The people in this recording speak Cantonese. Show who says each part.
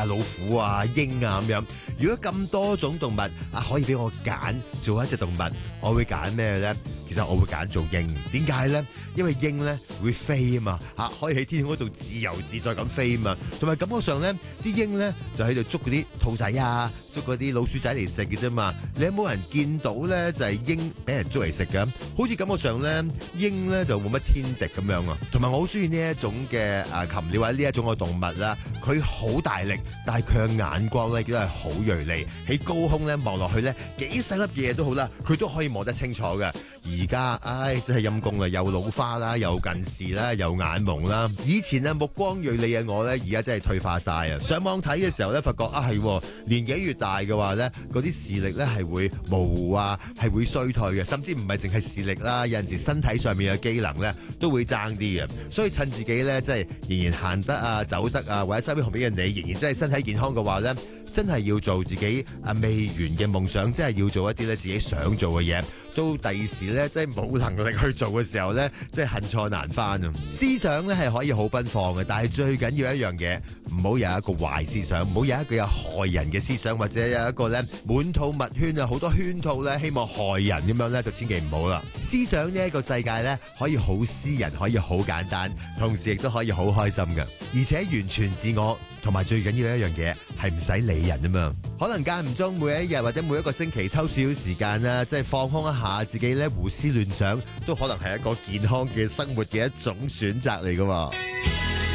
Speaker 1: 老虎啊、鷹啊咁樣。如果咁多種動物可以俾我揀做一隻動物，我會揀咩咧？其實我會揀做鷹。點解咧？因為鷹咧會飛啊嘛，可以喺天空嗰度自由自在咁飛啊嘛。同埋感覺上咧，啲鷹咧就喺度捉嗰啲兔仔啊，捉嗰啲老鼠仔嚟食嘅啫嘛。你有冇人見到咧就係鷹俾人捉嚟食嘅？好似感覺上咧，鷹咧就冇乜天敵咁樣啊。同埋我好中意呢一種嘅禽鳥或者呢一種嘅動物啦，佢好大力，但係佢嘅眼光咧亦都係好銳利。喺高空咧望落去咧，幾細粒嘢都好啦，佢都可以望得清楚嘅。而家真係陰公啦，又老花啦，又近視啦，又眼矇啦。以前目光銳利嘅我咧，而家真係退化晒啊！上網睇嘅時候咧，發覺係年紀越大嘅話咧，嗰啲視力咧係會模糊啊，係會衰退嘅，甚至唔係淨係視力啦，有陣時身體上面嘅機能咧都會爭啲嘅。所以趁自己咧，即係仍然行得啊、走得啊，或者身邊旁邊嘅你仍然真係身體健康嘅話咧，真係要做自己未完嘅夢想，真係要做一啲咧自己想做嘅嘢。到第時咧，即係冇能力去做嘅時候咧，即係恨錯難返啊！思想咧係可以好奔放嘅，但係最緊要一樣嘢，唔好有一個壞思想，唔好有一個有害人嘅思想，或者有一個咧滿套密圈啊，好多圈套咧，希望害人咁樣咧，就千祈唔好啦。思想呢一個世界咧，可以好私人，可以好簡單，同時亦都可以好開心嘅，而且完全自我。同埋最緊要一樣嘢係唔使理人啊嘛，可能間唔中每一日或者每一個星期抽少少時間啦，即係放空一下自己咧，胡思亂想都可能係一個健康嘅生活嘅一種選擇嚟噶。